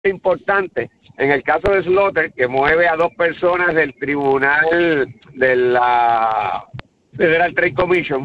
importante. En el caso de Slaughter, que mueve a 2 personas del tribunal de la Federal Trade Commission,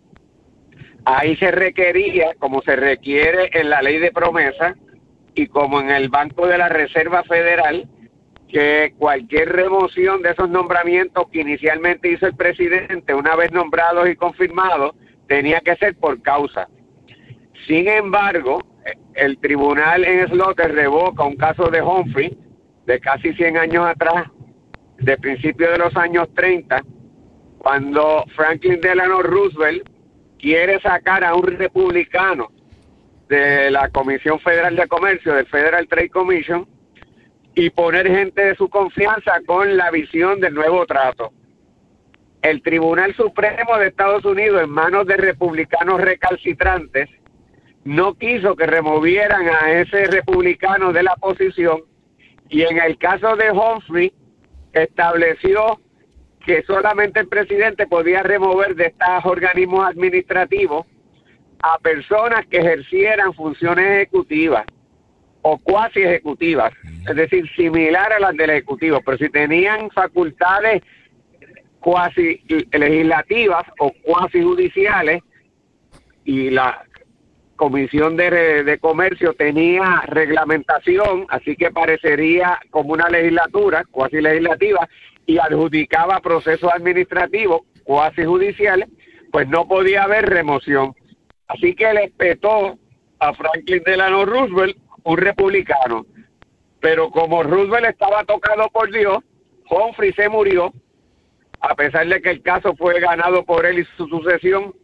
ahí se requería, como se requiere en la ley de promesa y como en el Banco de la Reserva Federal, que cualquier remoción de esos nombramientos que inicialmente hizo el presidente, una vez nombrados y confirmados, tenía que ser por causa. Sin embargo, el tribunal en Slaughter revoca un caso de Humphrey de casi 100 años atrás, de principios de los años 30, cuando Franklin Delano Roosevelt quiere sacar a un republicano de la Comisión Federal de Comercio, del Federal Trade Commission, y poner gente de su confianza con la visión del nuevo trato. El Tribunal Supremo de Estados Unidos, en manos de republicanos recalcitrantes, no quiso que removieran a ese republicano de la posición, y en el caso de Humphrey estableció que solamente el presidente podía remover de estos organismos administrativos a personas que ejercieran funciones ejecutivas o cuasi ejecutivas, es decir, similar a las del ejecutivo, pero si tenían facultades cuasi legislativas o cuasi judiciales, y la Comisión de Comercio tenía reglamentación, así que parecería como una legislatura cuasi legislativa, y adjudicaba procesos administrativos cuasi judiciales, pues no podía haber remoción. Así que le espetó a Franklin Delano Roosevelt, un republicano. Pero como Roosevelt estaba tocado por Dios, Humphrey se murió, a pesar de que el caso fue ganado por él y su sucesión.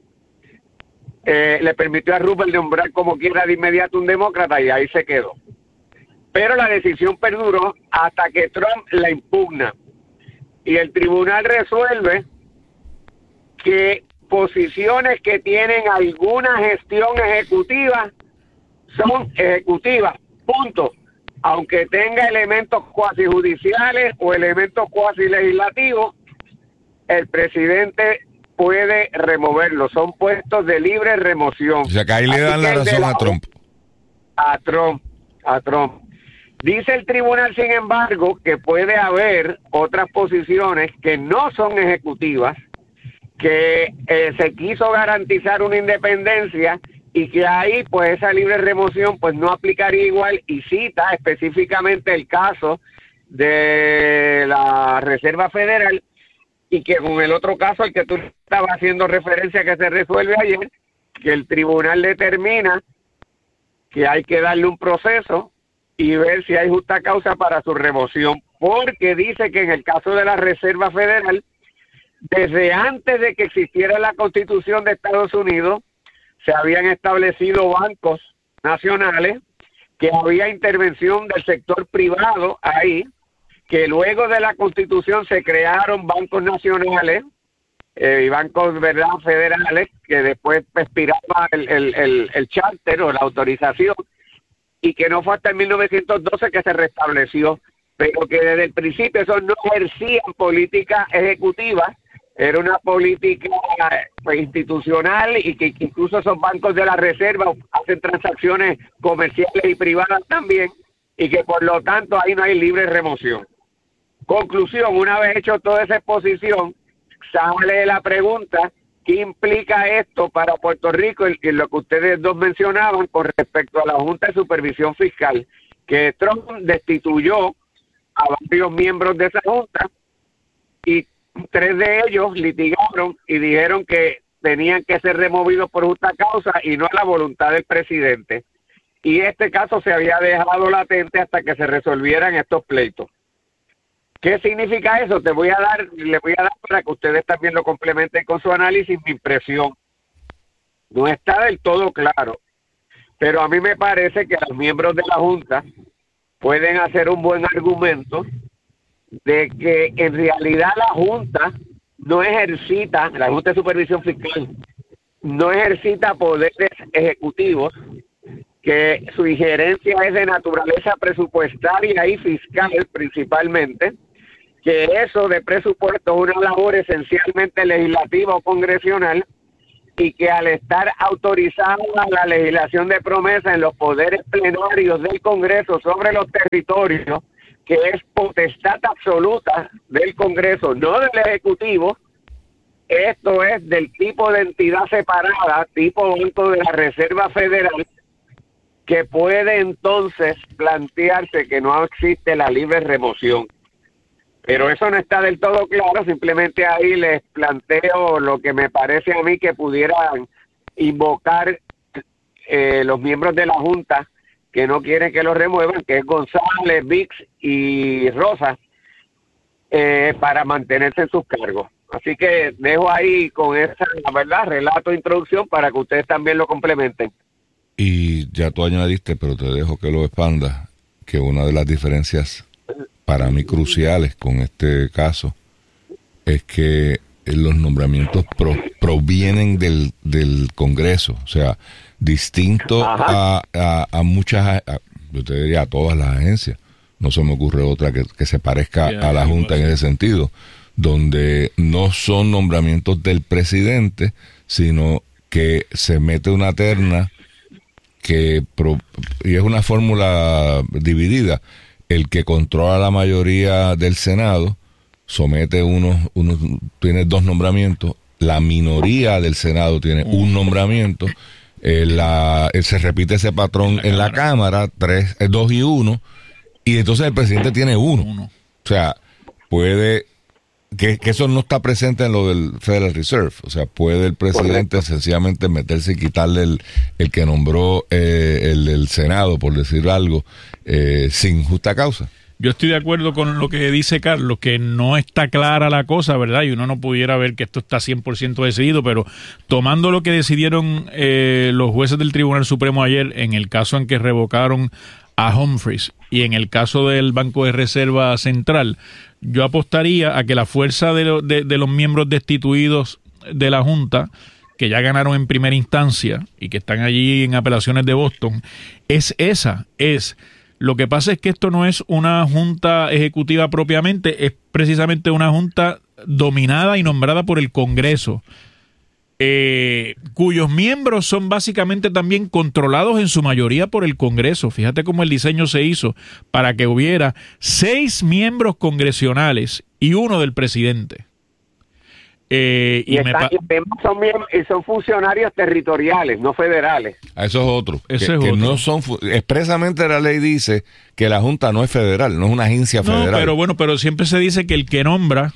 Le permitió a Roosevelt nombrar como quiera de inmediato un demócrata, y ahí se quedó. Pero la decisión perduró hasta que Trump la impugna, y el tribunal resuelve que posiciones que tienen alguna gestión ejecutiva son ejecutivas, punto, aunque tenga elementos cuasi judiciales o elementos cuasi legislativos, el presidente puede removerlo. Son puestos de libre remoción. O sea, que ahí le dan la razón a Trump. A Trump. Dice el tribunal, sin embargo, que puede haber otras posiciones que no son ejecutivas, que se quiso garantizar una independencia, y que ahí pues esa libre remoción pues no aplicaría igual, y cita específicamente el caso de la Reserva Federal, y que con el otro caso al que tú estabas haciendo referencia, que se resuelve ayer, que el tribunal determina que hay que darle un proceso y ver si hay justa causa para su remoción, porque dice que en el caso de la Reserva Federal, desde antes de que existiera la Constitución de Estados Unidos, se habían establecido bancos nacionales, que había intervención del sector privado ahí, que luego de la Constitución se crearon bancos nacionales y bancos, ¿verdad?, federales, que después expiraba el charter o la autorización, y que no fue hasta el 1912 que se restableció, pero que desde el principio esos no ejercían política ejecutiva, era una política institucional, y que incluso esos bancos de la reserva hacen transacciones comerciales y privadas también, y que por lo tanto ahí no hay libre remoción. Conclusión, una vez hecho toda esa exposición, sale la pregunta: ¿qué implica esto para Puerto Rico? Y lo que ustedes dos mencionaban con respecto a la Junta de Supervisión Fiscal, que Trump destituyó a varios miembros de esa Junta, y 3 de ellos litigaron y dijeron que tenían que ser removidos por justa causa y no a la voluntad del presidente. Y este caso se había dejado latente hasta que se resolvieran estos pleitos. ¿Qué significa eso? Le voy a dar para que ustedes también lo complementen con su análisis, mi impresión. No está del todo claro, pero a mí me parece que los miembros de la Junta pueden hacer un buen argumento de que en realidad la Junta no ejercita, la Junta de Supervisión Fiscal no ejercita poderes ejecutivos, que su injerencia es de naturaleza presupuestaria y fiscal principalmente, que eso de presupuesto es una labor esencialmente legislativa o congresional, y que al estar autorizada la legislación de promesa en los poderes plenarios del Congreso sobre los territorios, que es potestad absoluta del Congreso, no del Ejecutivo, esto es del tipo de entidad separada, tipo Banco de la Reserva Federal, que puede entonces plantearse que no existe la libre remoción. Pero eso no está del todo claro, simplemente ahí les planteo lo que me parece a mí que pudieran invocar los miembros de la Junta que no quieren que lo remuevan, que es González, Vix y Rosa, para mantenerse en sus cargos. Así que dejo ahí con esa, ¿verdad?, relato de introducción para que ustedes también lo complementen. Y ya tú añadiste, pero te dejo que lo expandas, que una de las diferencias para mí cruciales con este caso es que los nombramientos provienen del Congreso, o sea, distinto a muchas, yo te diría a todas las agencias. No se me ocurre otra que se parezca a la Junta en ese sentido, donde no son nombramientos del presidente, sino que se mete una terna y es una fórmula dividida. El que controla la mayoría del Senado somete tiene 2 nombramientos, la minoría del Senado tiene un nombramiento, se repite ese patrón en la Cámara, 2 y 1, y entonces el presidente tiene 1. O sea, puede que eso no está presente en lo del Federal Reserve, o sea, puede el presidente sencillamente meterse y quitarle el que nombró el Senado, por decir algo, sin justa causa. Yo estoy de acuerdo con lo que dice Carlos, que no está clara la cosa, ¿verdad? Y uno no pudiera ver que esto está 100% decidido, pero tomando lo que decidieron los jueces del Tribunal Supremo ayer en el caso en que revocaron a Humphreys y en el caso del Banco de Reserva Central, yo apostaría a que la fuerza de los miembros destituidos de la Junta, que ya ganaron en primera instancia y que están allí en apelaciones de Boston, lo que pasa es que esto no es una junta ejecutiva propiamente, es precisamente una junta dominada y nombrada por el Congreso, cuyos miembros son básicamente también controlados en su mayoría por el Congreso. Fíjate cómo el diseño se hizo para que hubiera 6 miembros congresionales y 1 del presidente. Son funcionarios territoriales, no federales. Eso es otro. Que no son expresamente la ley dice que la Junta no es federal, no es una agencia federal. Pero siempre se dice que el que nombra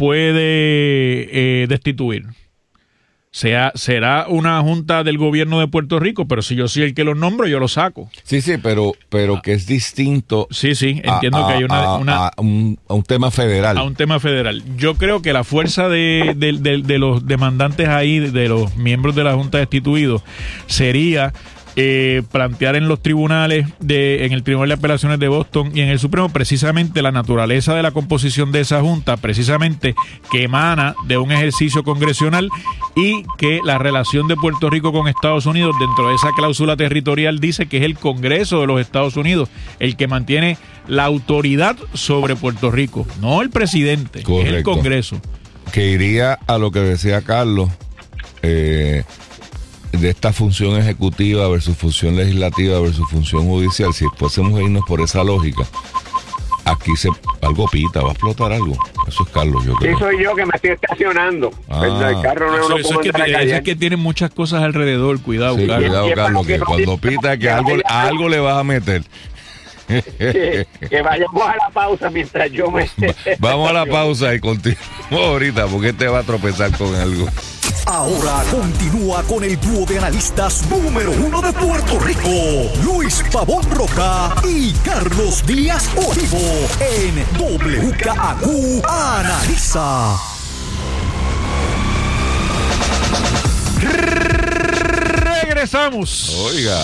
puede destituir. Será una junta del gobierno de Puerto Rico, pero si yo soy el que los nombro, yo los saco. Sí, pero que es distinto. Sí, entiendo que hay a un tema federal. A un tema federal. Yo creo que la fuerza de los demandantes ahí, de los miembros de la Junta destituidos, sería plantear en los tribunales, en el Tribunal de Apelaciones de Boston y en el Supremo, precisamente la naturaleza de la composición de esa junta, precisamente que emana de un ejercicio congresional, y que la relación de Puerto Rico con Estados Unidos, dentro de esa cláusula territorial, dice que es el Congreso de los Estados Unidos el que mantiene la autoridad sobre Puerto Rico, no el presidente. Correcto. Es el Congreso. Que iría a lo que decía Carlos, de esta función ejecutiva versus función legislativa versus función judicial. Si fuésemos a irnos por esa lógica, aquí algo pita, va a explotar algo. Eso es Carlos, yo creo. Sí, soy yo que me estoy estacionando. El carro no eso es que tiene muchas cosas alrededor. Cuidado, sí, Carlos. Cuidado, Carlos, que cuando pita que algo le vas a meter. Que vayamos a la pausa mientras yo me... Vamos a la pausa y continuamos ahorita, porque te va a tropezar con algo. Ahora continúa con el dúo de analistas número 1 de Puerto Rico, Luis Pavón Roca y Carlos Díaz Olivo, en WKAQ Analiza. Regresamos.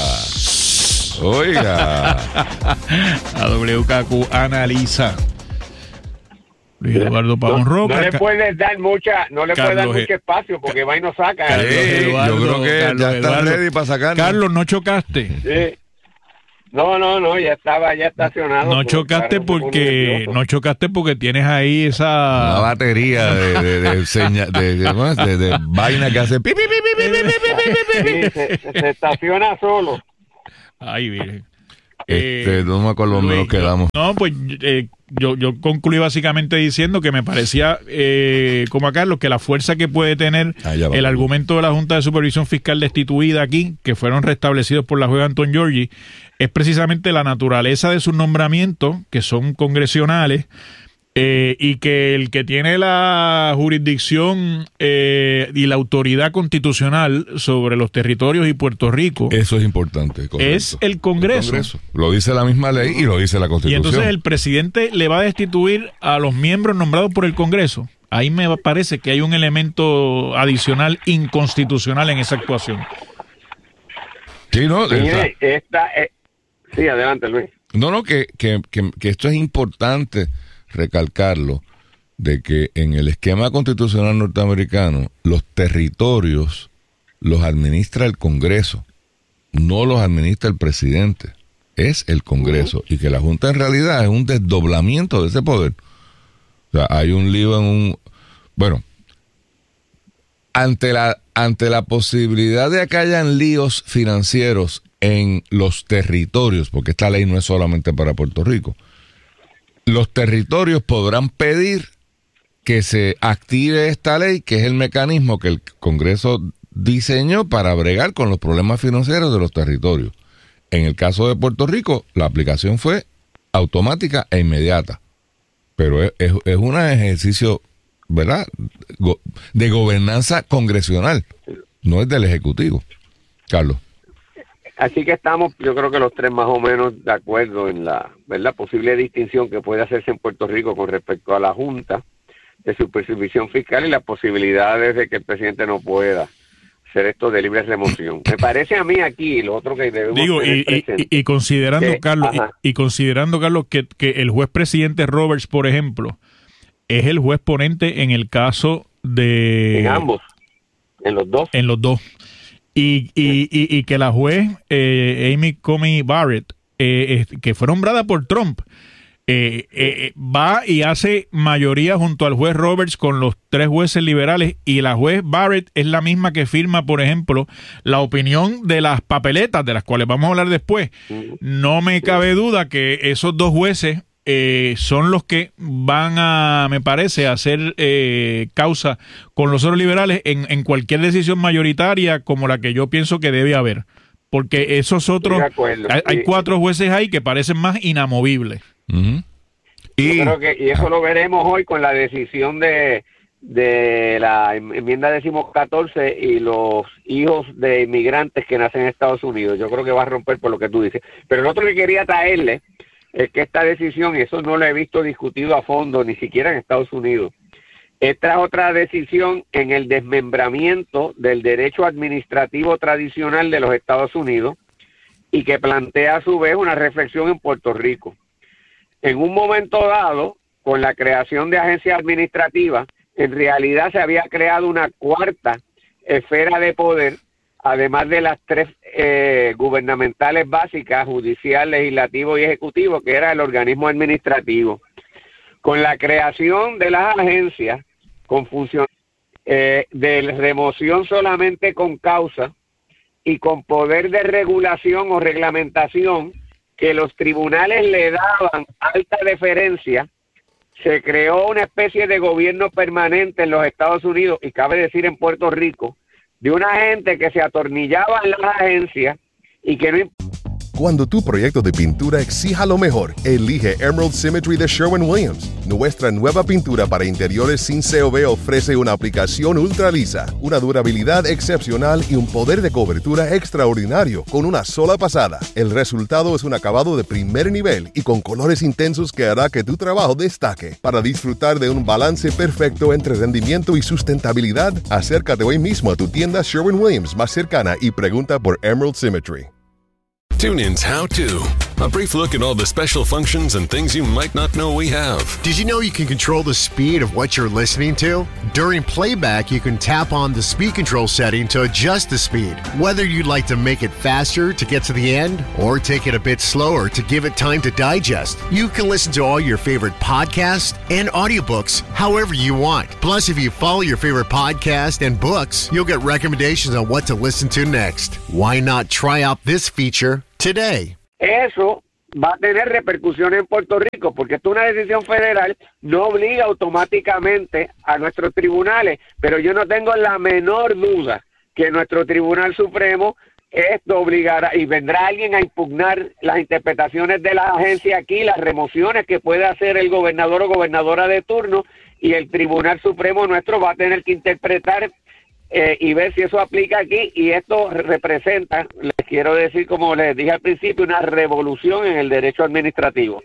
Oiga. A WKAQ Analiza. Luis Eduardo Pavón Roca. No le puedes dar mucho espacio porque va y nos saca. Yo creo que ya está ready para sacar. Carlos, ¿no chocaste? Sí. No, ya estaba estacionado. No chocaste porque tienes ahí esa una batería de vaina que hace pi, pi, pi, pi, pi, pi, pi, pi, pi. Se estaciona solo. Ay, Virgen. No me acuerdo dónde nos quedamos. No, pues yo concluí básicamente diciendo que me parecía, como a Carlos, que la fuerza que puede tener el argumento de la Junta de Supervisión Fiscal destituida aquí, que fueron restablecidos por la jueza Anton Giorgi, es precisamente la naturaleza de sus nombramientos, que son congresionales, y que el que tiene la jurisdicción y la autoridad constitucional sobre los territorios y Puerto Rico, eso es importante, correcto, es el Congreso. Lo dice la misma ley y lo dice la Constitución. Y entonces el presidente le va a destituir a los miembros nombrados por el Congreso. Ahí me parece que hay un elemento adicional inconstitucional en esa actuación. Sí, no, sí, adelante, Luis. No, que esto es importante recalcarlo, de que en el esquema constitucional norteamericano los territorios los administra el Congreso, no los administra el presidente, es el Congreso, y que la Junta en realidad es un desdoblamiento de ese poder. O sea, hay un lío ante la posibilidad de que hayan líos financieros en los territorios, porque esta ley no es solamente para Puerto Rico, los territorios podrán pedir que se active esta ley, que es el mecanismo que el Congreso diseñó para bregar con los problemas financieros de los territorios. En el caso de Puerto Rico, la aplicación fue automática e inmediata, pero es un ejercicio, ¿verdad?, de gobernanza congresional, no es del Ejecutivo. Carlos. Así que estamos, yo creo que los tres más o menos de acuerdo en la, ¿verdad?, posible distinción que puede hacerse en Puerto Rico con respecto a la Junta de Supervisión Fiscal y las posibilidades de que el presidente no pueda hacer esto de libre remoción. Me parece a mí aquí lo otro que debemos tener presente. Y considerando, Carlos, que el juez presidente Roberts, por ejemplo, es el juez ponente en el caso de... En ambos, en los dos. En los dos. Y que la juez Amy Coney Barrett, que fue nombrada por Trump, va y hace mayoría junto al juez Roberts con los tres jueces liberales, y la juez Barrett es la misma que firma, por ejemplo, la opinión de las papeletas, de las cuales vamos a hablar después. No me cabe duda que esos dos jueces son los que van a, me parece, a hacer causa con los otros liberales en cualquier decisión mayoritaria como la que yo pienso que debe haber, porque esos otros, hay cuatro jueces ahí que parecen más inamovibles. Uh-huh. Yo creo que, y eso lo veremos hoy con la decisión de la enmienda 14 y los hijos de inmigrantes que nacen en Estados Unidos. Yo creo que va a romper por lo que tú dices. Pero lo otro que quería traerle es que esta decisión, y eso no lo he visto discutido a fondo, ni siquiera en Estados Unidos, esta es otra decisión en el desmembramiento del derecho administrativo tradicional de los Estados Unidos, y que plantea a su vez una reflexión en Puerto Rico. En un momento dado, con la creación de agencias administrativas, en realidad se había creado una cuarta esfera de poder, además de las tres gubernamentales básicas, judicial, legislativo y ejecutivo, que era el organismo administrativo. Con la creación de las agencias, con función de remoción solamente con causa y con poder de regulación o reglamentación que los tribunales le daban alta deferencia, se creó una especie de gobierno permanente en los Estados Unidos, y cabe decir en Puerto Rico, de una gente que se atornillaba en las agencias y que no... Cuando tu proyecto de pintura exija lo mejor, elige Emerald Symmetry de Sherwin-Williams. Nuestra nueva pintura para interiores sin COV ofrece una aplicación ultra lisa, una durabilidad excepcional y un poder de cobertura extraordinario con una sola pasada. El resultado es un acabado de primer nivel y con colores intensos que hará que tu trabajo destaque. Para disfrutar de un balance perfecto entre rendimiento y sustentabilidad, acércate hoy mismo a tu tienda Sherwin-Williams más cercana y pregunta por Emerald Symmetry. TuneIn's How To A brief look at all the special functions and things you might not know we have. Did you know you can control the speed of what you're listening to? During playback, you can tap on the speed control setting to adjust the speed. Whether you'd like to make it faster to get to the end or take it a bit slower to give it time to digest, you can listen to all your favorite podcasts and audiobooks however you want. Plus, if you follow your favorite podcast and books, you'll get recommendations on what to listen to next. Why not try out this feature today? Eso va a tener repercusiones en Puerto Rico, porque esto es una decisión federal, no obliga automáticamente a nuestros tribunales, pero yo no tengo la menor duda que nuestro Tribunal Supremo esto obligará, y vendrá alguien a impugnar las interpretaciones de la agencia aquí, las remociones que puede hacer el gobernador o gobernadora de turno, y el Tribunal Supremo nuestro va a tener que interpretar y ver si eso aplica aquí, y esto representa, les quiero decir, como les dije al principio, una revolución en el derecho administrativo.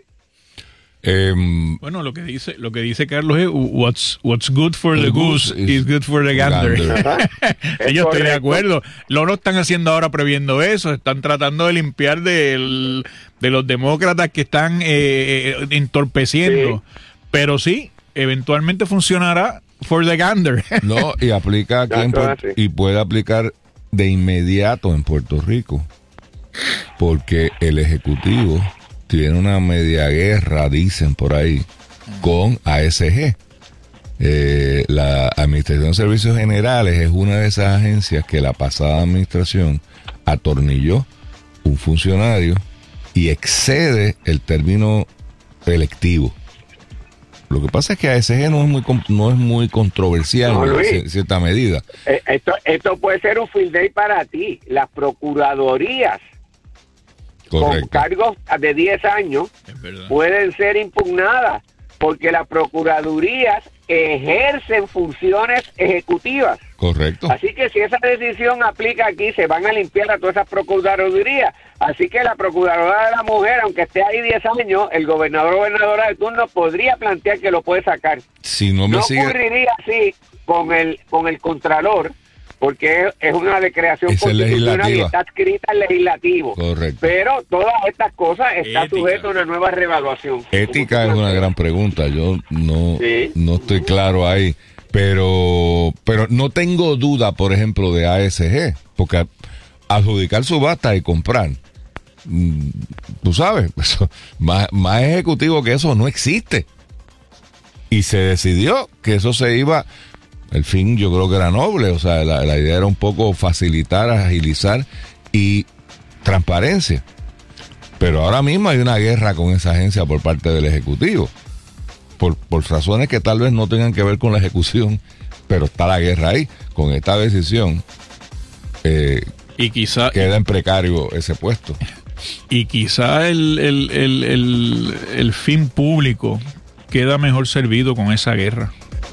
Bueno, lo que dice Carlos es what's good for the goose is good for the gander. Yo estoy de acuerdo. Lo están haciendo ahora previendo eso, están tratando de limpiar de los demócratas que están entorpeciendo. Sí. Pero sí, eventualmente funcionará for the gander. No, y aplica aquí y puede aplicar de inmediato en Puerto Rico, porque el Ejecutivo tiene una media guerra, dicen por ahí, con ASG. La Administración de Servicios Generales es una de esas agencias que la pasada administración atornilló un funcionario y excede el término electivo. Lo que pasa es que ASG no es muy controversial en cierta medida. Esto puede ser un field day para ti. Las procuradorías con cargos de 10 años pueden ser impugnadas porque las procuradurías ejercen funciones ejecutivas. Correcto. Así que si esa decisión aplica aquí, se van a limpiar a todas esas procuradurías. Así que la procuradora de la mujer, aunque esté ahí 10 años, el gobernador o gobernadora de turno podría plantear que lo puede sacar. Si no ocurriría así con el contralor, porque es una declaración constitucional y está escrita en legislativo. Correcto. Pero todas estas cosas están sujetas a una nueva reevaluación. Ética es una gran pregunta. Yo no estoy claro ahí. Pero no tengo duda, por ejemplo, de ASG, porque adjudicar subasta y comprar, tú sabes, eso, más ejecutivo que eso no existe. Y se decidió que eso se iba, el fin yo creo que era noble, o sea, la idea era un poco facilitar, agilizar y transparencia. Pero ahora mismo hay una guerra con esa agencia por parte del Ejecutivo. Por razones que tal vez no tengan que ver con la ejecución, pero está la guerra ahí. Con esta decisión y quizá queda en precario ese puesto. Y quizá el fin público queda mejor servido con esa guerra.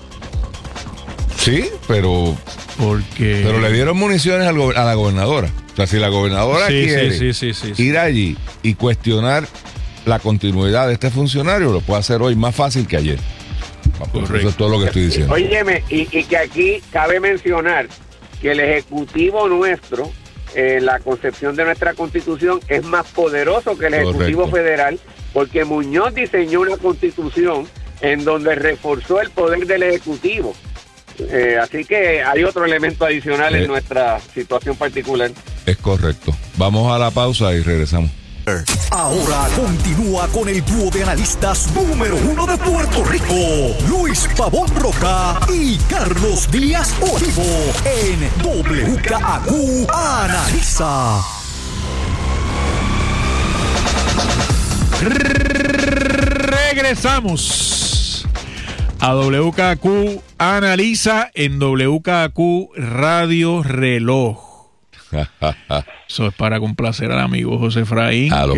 Sí, pero le dieron municiones a la gobernadora. O sea, si la gobernadora quiere ir allí y cuestionar la continuidad de este funcionario, lo puede hacer hoy más fácil que ayer. Eso es todo lo que estoy diciendo. Óyeme, y que aquí cabe mencionar que el Ejecutivo nuestro, la concepción de nuestra Constitución, es más poderoso que el Ejecutivo federal, porque Muñoz diseñó una Constitución en donde reforzó el poder del Ejecutivo. Así que hay otro elemento adicional en nuestra situación particular. Es correcto. Vamos a la pausa y regresamos. Ahora continúa con el dúo de analistas número 1 de Puerto Rico, Luis Pavón Roca y Carlos Díaz Olivo, en WKAQ Analiza. Regresamos a WKAQ Analiza en WKAQ Radio Reloj. Eso es para complacer al amigo José Efraín. A los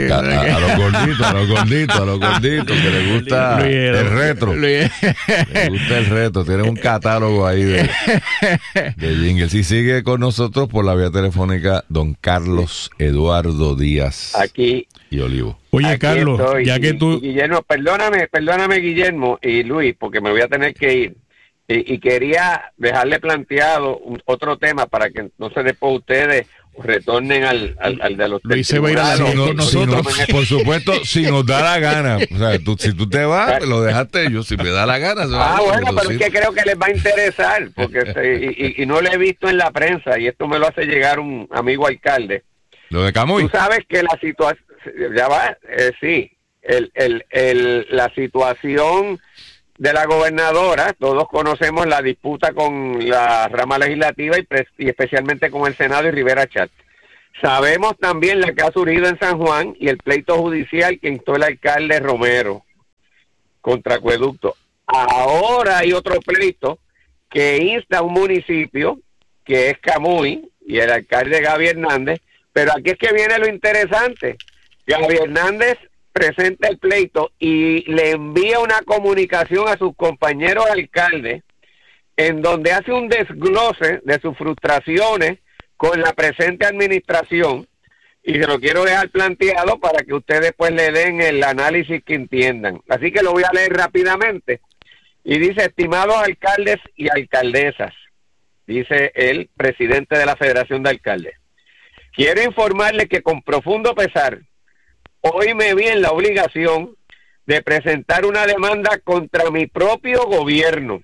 gorditos que les gusta el retro. Les gusta el retro. Tienen un catálogo ahí de jingles. Y sigue con nosotros por la vía telefónica don Carlos Eduardo Díaz aquí y Olivo. Oye, aquí Carlos, estoy. ya que tú... Guillermo, perdóname Guillermo y Luis, porque me voy a tener que ir. Y quería dejarle planteado otro tema para que entonces después ustedes retornen al de los Luis se va a ir a la tribunales. con nosotros. Por supuesto, si nos da la gana. O sea, si tú te vas, lo dejaste yo. Si me da la gana, se va. Bueno, pero es que creo que les va a interesar, porque y no lo he visto en la prensa, y esto me lo hace llegar un amigo alcalde. Lo de Camuy. Tú sabes que la situación, ya va, sí, la situación de la gobernadora, todos conocemos la disputa con la rama legislativa y especialmente con el Senado y Rivera Chat. Sabemos también la que ha surgido en San Juan y el pleito judicial que instó el alcalde Romero contra Acueducto. Ahora hay otro pleito que insta a un municipio que es Camuy y el alcalde Gaby Hernández, pero aquí es que viene lo interesante. Gaby Hernández presenta el pleito y le envía una comunicación a sus compañeros alcaldes en donde hace un desglose de sus frustraciones con la presente administración, y se lo quiero dejar planteado para que ustedes pues le den el análisis que entiendan. Así que lo voy a leer rápidamente. Y dice: estimados alcaldes y alcaldesas, dice el presidente de la Federación de Alcaldes, quiero informarles que con profundo pesar, hoy me vi en la obligación de presentar una demanda contra mi propio gobierno,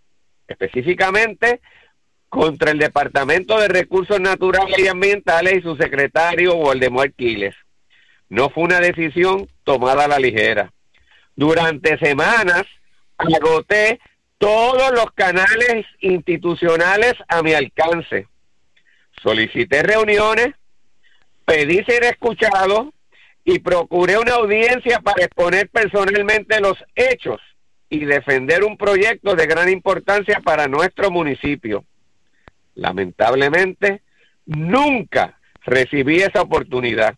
específicamente contra el Departamento de Recursos Naturales y Ambientales y su secretario, Waldemar Quiles. No fue una decisión tomada a la ligera. Durante semanas agoté todos los canales institucionales a mi alcance. Solicité reuniones, pedí ser escuchado y procuré una audiencia para exponer personalmente los hechos y defender un proyecto de gran importancia para nuestro municipio. Lamentablemente, nunca recibí esa oportunidad.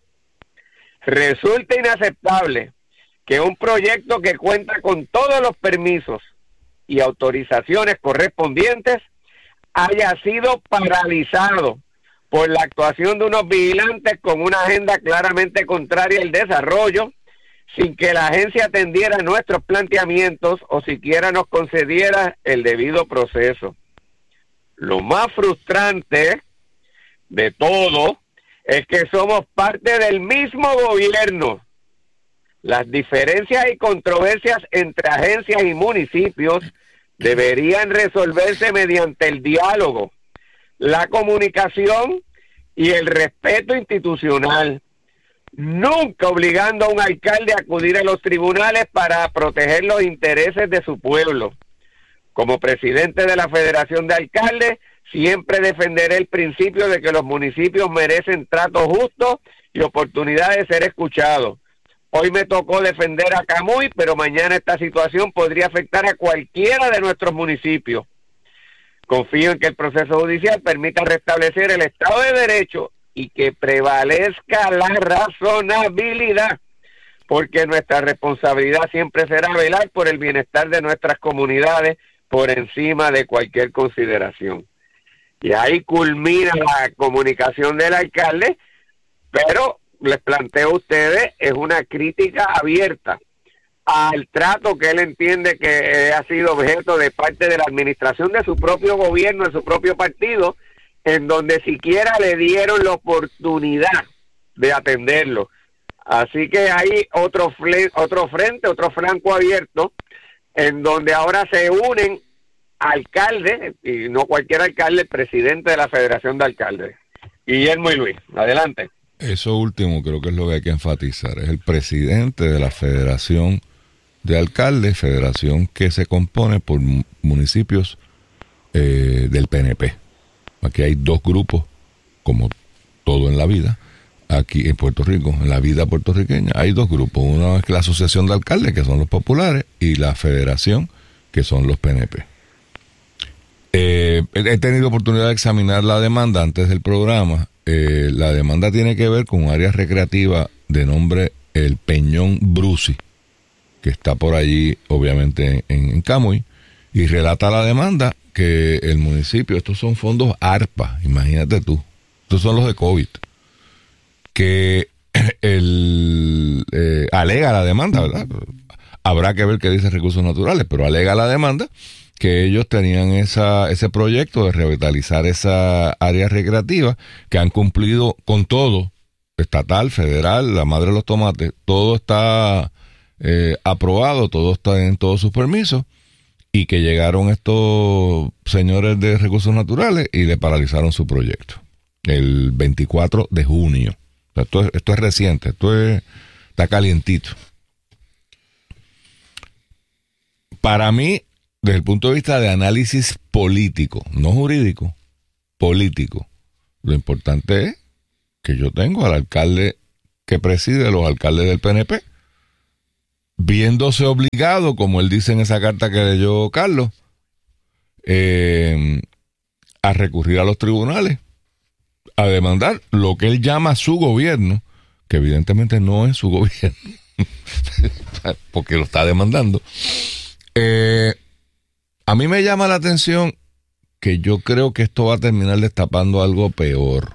Resulta inaceptable que un proyecto que cuenta con todos los permisos y autorizaciones correspondientes haya sido paralizado por la actuación de unos vigilantes con una agenda claramente contraria al desarrollo, sin que la agencia atendiera nuestros planteamientos o siquiera nos concediera el debido proceso. Lo más frustrante de todo es que somos parte del mismo gobierno. Las diferencias y controversias entre agencias y municipios deberían resolverse mediante el diálogo, la comunicación y el respeto institucional, nunca obligando a un alcalde a acudir a los tribunales para proteger los intereses de su pueblo. Como presidente de la Federación de Alcaldes, siempre defenderé el principio de que los municipios merecen trato justo y oportunidad de ser escuchados. Hoy me tocó defender a Camuy, pero mañana esta situación podría afectar a cualquiera de nuestros municipios. Confío en que el proceso judicial permita restablecer el Estado de Derecho y que prevalezca la razonabilidad, porque nuestra responsabilidad siempre será velar por el bienestar de nuestras comunidades por encima de cualquier consideración. Y ahí culmina la comunicación del alcalde, pero les planteo a ustedes, es una crítica abierta al trato que él entiende que ha sido objeto de parte de la administración de su propio gobierno, de su propio partido, en donde siquiera le dieron la oportunidad de atenderlo. Así que hay otro frente, otro flanco abierto, en donde ahora se unen alcaldes, y no cualquier alcalde, el presidente de la Federación de Alcaldes, Guillermo y Luis. Adelante. Eso último creo que es lo que hay que enfatizar. Es el presidente de la Federación de Alcaldes, federación que se compone por municipios del PNP. Aquí hay dos grupos, como todo en la vida. Aquí en Puerto Rico, en la vida puertorriqueña, hay dos grupos. Uno es la Asociación de Alcaldes, que son los populares, y la Federación, que son los PNP. He tenido oportunidad de examinar la demanda antes del programa. La demanda tiene que ver con un área recreativa de nombre El Peñón Brusi, que está por allí, obviamente, en Camuy, y relata la demanda que el municipio, estos son fondos ARPA, imagínate tú, estos son los de COVID, que alega la demanda, ¿verdad? Habrá que ver qué dice Recursos Naturales, pero alega la demanda que ellos tenían ese proyecto de revitalizar esa área recreativa, que han cumplido con todo, estatal, federal, la madre de los tomates, todo está aprobado, todo está en todos sus permisos, y que llegaron estos señores de recursos naturales y le paralizaron su proyecto el 24 de junio. O sea, esto es reciente, está calientito. Para mí, desde el punto de vista de análisis político, no jurídico, político, lo importante es que yo tengo al alcalde que preside, los alcaldes del PNP, viéndose obligado, como él dice en esa carta que leyó Carlos, a recurrir a los tribunales, a demandar lo que él llama su gobierno, que evidentemente no es su gobierno, porque lo está demandando. A mí me llama la atención que yo creo que esto va a terminar destapando algo peor,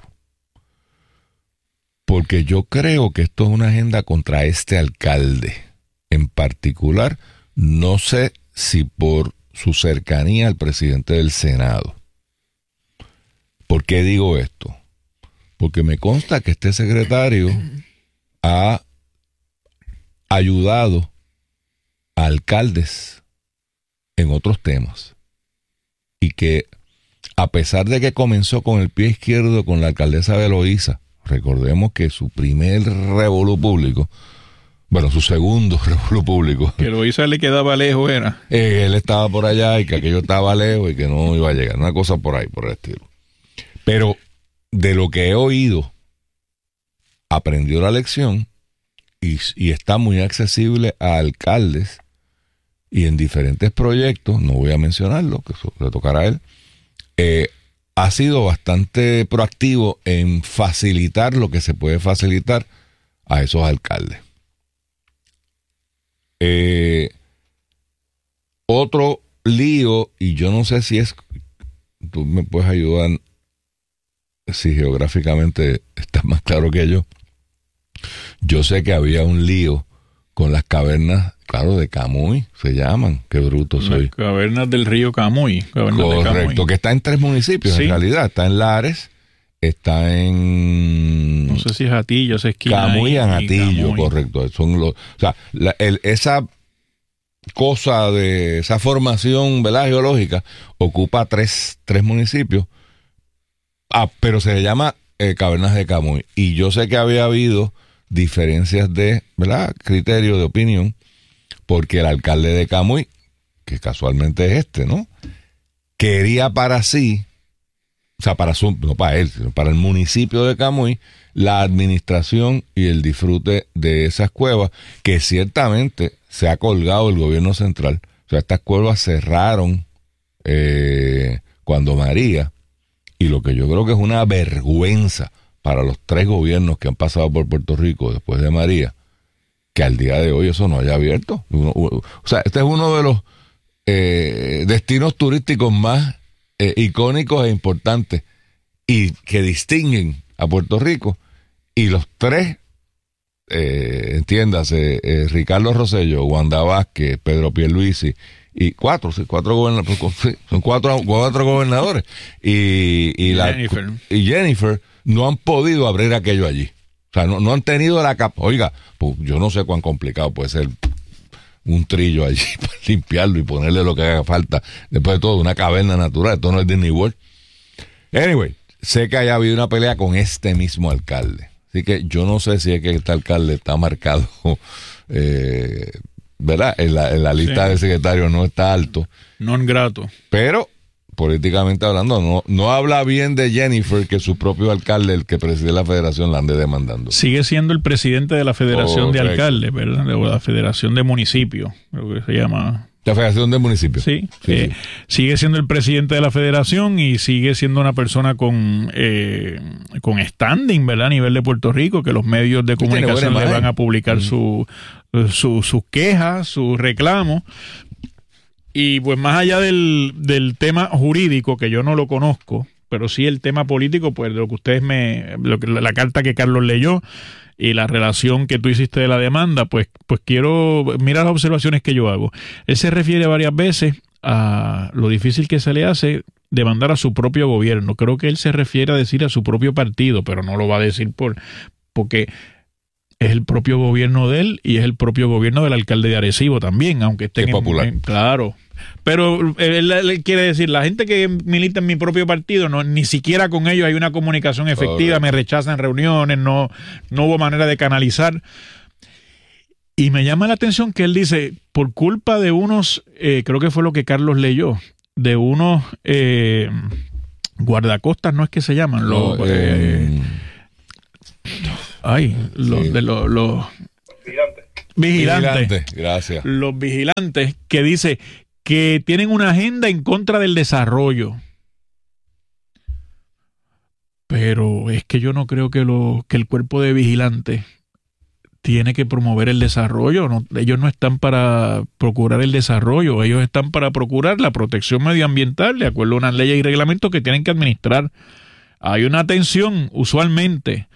porque yo creo que esto es una agenda contra este alcalde en particular. No sé si por su cercanía al presidente del Senado. ¿Por qué digo esto? Porque me consta que este secretario ha ayudado a alcaldes en otros temas, y que a pesar de que comenzó con el pie izquierdo con la alcaldesa de Loíza, recordemos que su primer revolú público, bueno, su segundo revolú público, que Loíza le quedaba lejos, era él estaba por allá y que aquello estaba lejos y que no iba a llegar, una cosa por ahí, por el estilo. Pero de lo que he oído, aprendió la lección y está muy accesible a alcaldes, y en diferentes proyectos, no voy a mencionarlo, que eso le tocará a él, ha sido bastante proactivo en facilitar lo que se puede facilitar a esos alcaldes. Otro lío, y yo no sé si es, tú me puedes ayudar si geográficamente estás más claro que yo sé que había un lío con las cavernas, claro, de Camuy, se llaman, qué bruto soy. Las cavernas del río Camuy. Correcto, que está en 3 municipios, sí. En realidad, está en Lares, está en... no sé si es Atillo, esa esquina. Camuy y Atillo, Camuy. Correcto. Son los, o sea, esa cosa de esa formación, ¿verdad?, geológica, ocupa 3 municipios, pero se llama Cavernas de Camuy. Y yo sé que había habido diferencias de, ¿verdad?, criterio, de opinión, porque el alcalde de Camuy, que casualmente es ¿no?, quería para sí, o sea, no para él, sino para el municipio de Camuy, la administración y el disfrute de esas cuevas, que ciertamente se ha colgado el gobierno central. O sea, estas cuevas cerraron cuando María, y lo que yo creo que es una vergüenza para los 3 gobiernos que han pasado por Puerto Rico después de María, que al día de hoy eso no haya abierto. O sea, este es uno de los destinos turísticos más icónicos e importantes y que distinguen a Puerto Rico, y los 3, entiéndase, Ricardo Rosselló, Wanda Vázquez, Pedro Pierluisi, y 4 gobernadores, son 4 gobernadores, y Jennifer no han podido abrir aquello allí. O sea, no han tenido la capacidad. Oiga, pues yo no sé cuán complicado puede ser un trillo allí para limpiarlo y ponerle lo que haga falta. Después de todo, una caverna natural. Esto no es Disney World. Anyway, sé que haya habido una pelea con este mismo alcalde. Así que yo no sé si es que este alcalde está marcado, ¿verdad? En la lista de secretarios no está alto. Non grato. Pero políticamente hablando, no habla bien de Jennifer, que su propio alcalde, el que preside la federación, la ande demandando. Sigue siendo el presidente de la Federación de Alcaldes, ¿verdad? De la Federación de Municipios, lo que se llama. La Federación de Municipios. Sí. Sigue siendo el presidente de la federación y sigue siendo una persona con standing, ¿verdad? A nivel de Puerto Rico, que los medios de comunicación le van a publicar sus quejas, sus reclamos. Y pues más allá del tema jurídico, que yo no lo conozco, pero sí el tema político, pues lo que ustedes la carta que Carlos leyó y la relación que tú hiciste de la demanda, pues quiero mirar las observaciones que yo hago. Él se refiere varias veces a lo difícil que se le hace demandar a su propio gobierno. Creo que él se refiere a decir a su propio partido, pero no lo va a decir porque es el propio gobierno de él y es el propio gobierno del alcalde de Arecibo también, aunque esté popular. Claro. Pero él quiere decir, la gente que milita en mi propio partido, ni siquiera con ellos hay una comunicación efectiva, me rechazan reuniones, no hubo manera de canalizar. Y me llama la atención que él dice, por culpa de unos, creo que fue lo que Carlos leyó, de unos guardacostas, no es que se llaman, los vigilantes. Gracias. Los vigilantes, que dice que tienen una agenda en contra del desarrollo. Pero es que yo no creo que el cuerpo de vigilantes tiene que promover el desarrollo. Ellos no están para procurar el desarrollo, ellos están para procurar la protección medioambiental, de acuerdo a unas leyes y reglamentos que tienen que administrar. Hay una tensión usualmente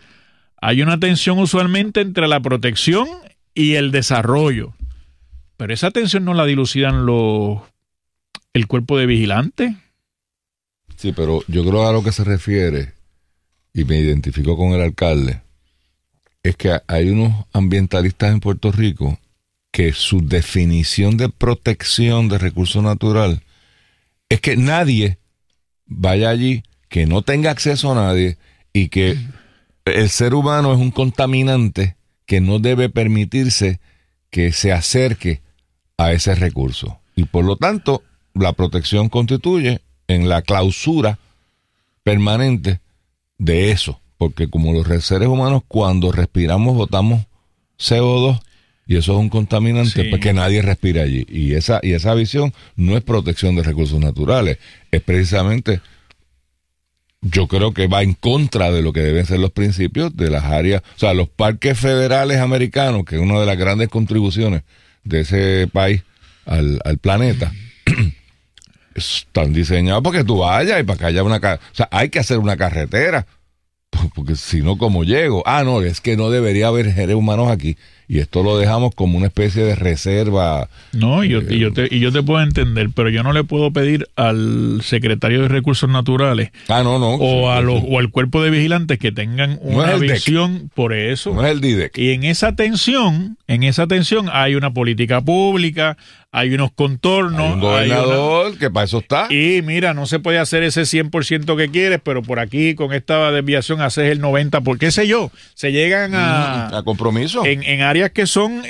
entre la protección y el desarrollo. Pero esa tensión no la dilucidan el cuerpo de vigilantes. Sí, pero yo creo a lo que se refiere, y me identifico con el alcalde, es que hay unos ambientalistas en Puerto Rico que su definición de protección de recursos naturales es que nadie vaya allí, que no tenga acceso a nadie y que el ser humano es un contaminante que no debe permitirse que se acerque a ese recurso. Y por lo tanto, la protección constituye en la clausura permanente de eso. Porque como los seres humanos, cuando respiramos, botamos CO2 y eso es un contaminante, pues que nadie respira allí. Y esa visión no es protección de recursos naturales, es precisamente, yo creo que va en contra de lo que deben ser los principios de las áreas, o sea, los parques federales americanos, que es una de las grandes contribuciones de ese país al planeta, están diseñados para que tú vayas y para que haya o sea, hay que hacer una carretera, porque si no, ¿cómo llego? No, es que no debería haber seres humanos aquí. Y esto lo dejamos como una especie de reserva. No, yo te puedo entender, pero yo no le puedo pedir al secretario de Recursos Naturales o al cuerpo de vigilantes que tengan una visión por eso. No es el DIDEC. Y en esa tensión hay una política pública, hay unos contornos. Hay un gobernador que para eso está. Y mira, no se puede hacer ese 100% que quieres, pero por aquí con esta desviación haces el 90%, por qué sé yo. Se llegan a compromiso. En áreas que son,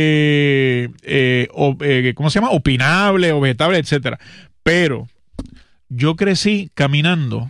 ¿cómo se llama? Opinables, objetables, etcétera. Pero yo crecí caminando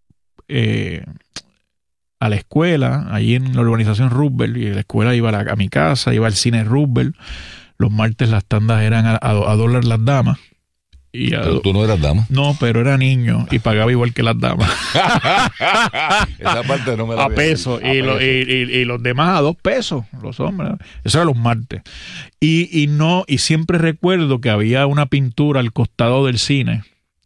a la escuela, allí en la urbanización Roosevelt, y de la escuela iba a mi casa, iba al cine Roosevelt. Los martes las tandas eran a $1 las damas. Pero tú no eras dama. No, pero era niño y pagaba igual que las damas. Esa parte no me la a peso. Y los demás a $2, los hombres. Eso era los martes. Y siempre recuerdo que había una pintura al costado del cine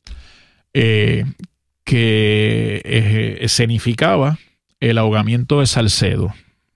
que escenificaba el ahogamiento de Salcedo.